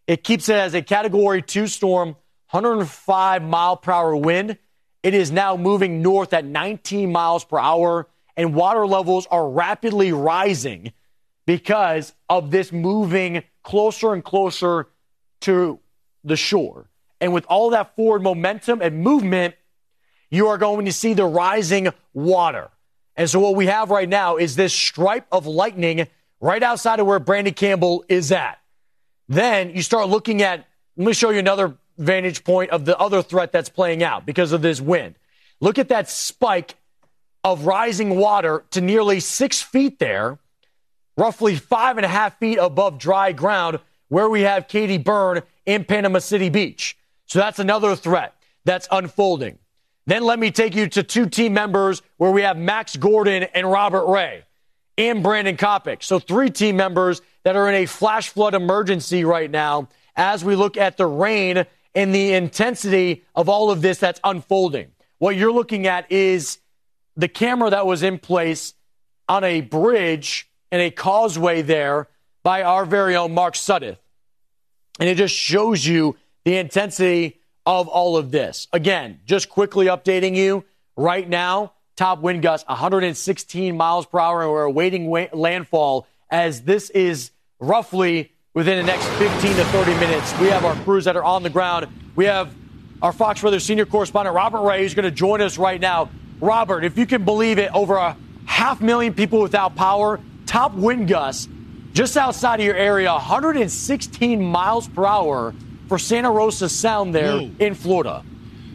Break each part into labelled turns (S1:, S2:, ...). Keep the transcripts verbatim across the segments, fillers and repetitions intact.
S1: It keeps it as a Category two storm, one hundred five mile per hour wind. It is now moving north at nineteen miles per hour, and water levels are rapidly rising because of this moving closer and closer to the shore. And with all that forward momentum and movement, you are going to see the rising water. And so what we have right now is this stripe of lightning right outside of where Brandon Campbell is at. Then you start looking at, let me show you another vantage point of the other threat that's playing out because of this wind. Look at that spike of rising water to nearly six feet there, roughly five and a half feet above dry ground where we have Katie Byrne in Panama City Beach. So that's another threat that's unfolding. Then let me take you to two team members where we have Max Gordon and Robert Ray and Brandon Kopic. So three team members that are in a flash flood emergency right now as we look at the rain and the intensity of all of this that's unfolding. What you're looking at is the camera that was in place on a bridge and a causeway there by our very own Mark Sudduth. And it just shows you the intensity of all of this. Again, just quickly updating you right now, top wind gusts one hundred sixteen miles per hour, and we're awaiting wa- landfall as this is roughly within the next fifteen to thirty minutes. We have our crews that are on the ground. We have our Fox Weather senior correspondent, Robert Ray, who's going to join us right now. Robert, if you can believe it, over a half million people without power, top wind gusts just outside of your area, one hundred sixteen miles per hour for Santa Rosa Sound there Whoa. in Florida.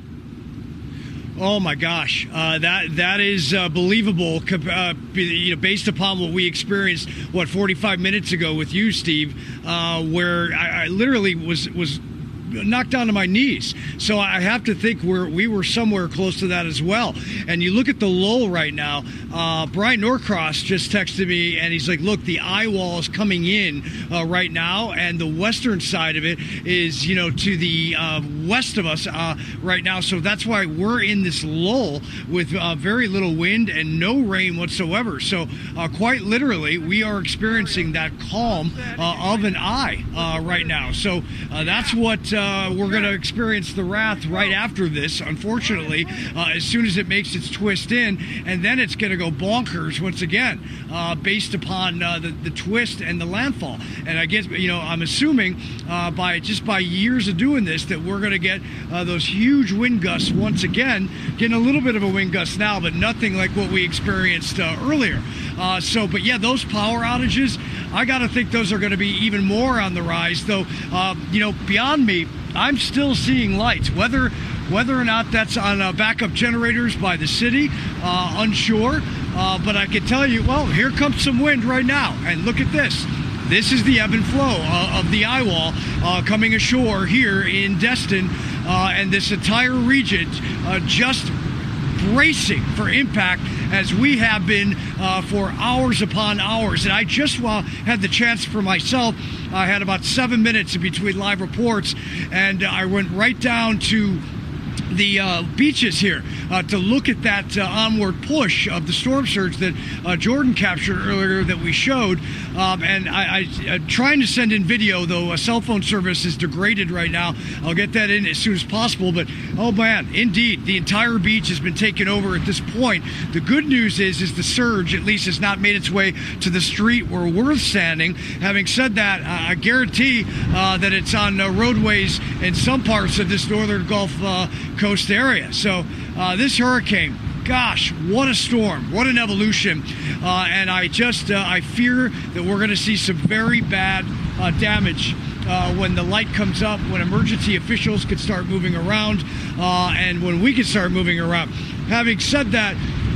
S2: Oh my gosh, uh, that that is uh, believable. Uh, you know, based upon what we experienced, what forty-five minutes ago with you, Steve, uh, where I, I literally was was knocked down to my knees. So I have to think we're we were somewhere close to that as well. And you look at the lull right now. Uh, Brian Norcross just texted me, and he's like, "Look, the eye wall is coming in uh, right now, and the western side of it is, you know, to the uh, west of us uh, right now. So that's why we're in this lull with uh, very little wind and no rain whatsoever. So uh, quite literally, we are experiencing that calm uh, of an eye uh, right now. So uh, that's what." Uh, we're going to experience the wrath right after this, unfortunately, uh, as soon as it makes its twist in, and then it's going to go bonkers once again, uh, based upon uh, the, the twist and the landfall. And I guess, you know, I'm assuming uh, by just by years of doing this that we're going to get uh, those huge wind gusts once again, getting a little bit of a wind gust now, but nothing like what we experienced uh, earlier. Uh, so, but yeah, those power outages, I got to think those are going to be even more on the rise, though, uh, you know, beyond me, I'm still seeing lights. Whether whether or not that's on uh, backup generators by the city, uh, unsure. Uh, but I can tell you, well, here comes some wind right now. And look at this. This is the ebb and flow uh, of the eye wall uh, coming ashore here in Destin. Uh, and this entire region uh, just bracing for impact as we have been uh, for hours upon hours. And I just uh, had the chance for myself. I had about seven minutes in between live reports, and I went right down to the uh, beaches here uh, to look at that uh, onward push of the storm surge that uh, Jordan captured earlier that we showed. Um, and I, I, I'm trying to send in video, though a cell phone service is degraded right now. I'll get that in as soon as possible. But, oh, man, indeed, the entire beach has been taken over at this point. The good news is, is the surge at least has not made its way to the street where we're standing. Having said that, uh, I guarantee uh, that it's on uh, roadways in some parts of this northern Gulf uh, Coast area. So uh, this hurricane, gosh, what a storm, what an evolution. Uh, and I just, uh, I fear that we're going to see some very bad uh, damage uh, when the light comes up, when emergency officials could start moving around, uh, and when we can start moving around. Having said that,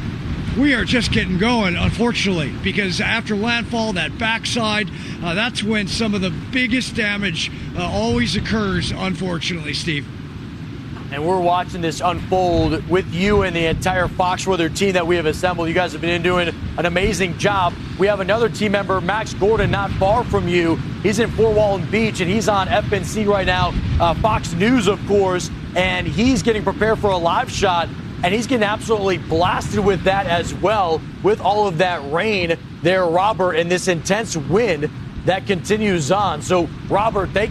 S2: we are just getting going, unfortunately, because after landfall, that backside, uh, that's when some of the biggest damage uh, always occurs, unfortunately, Steve.
S1: And we're watching this unfold with you and the entire Fox Weather team that we have assembled. You guys have been doing an amazing job. We have another team member, Max Gordon, not far from you. He's in Fort Walton Beach, and he's on F N C right now, uh, Fox News, of course, and he's getting prepared for a live shot, and he's getting absolutely blasted with that as well, with all of that rain there, Robert, and this intense wind that continues on. So, Robert, thank